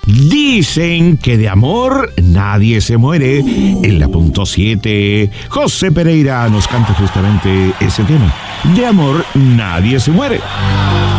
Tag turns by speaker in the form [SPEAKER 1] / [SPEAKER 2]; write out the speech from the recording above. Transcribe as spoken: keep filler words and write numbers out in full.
[SPEAKER 1] Dicen que de amor nadie se muere. En la punto siete, José Pereira nos canta justamente ese tema. De amor nadie se muere.